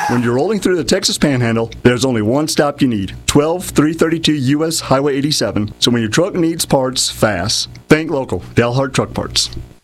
When you're rolling through the Texas Panhandle, there's only one stop you need, 12332 U.S. Highway 87. So when your truck needs parts fast, think local, Dalhart Truck Parts.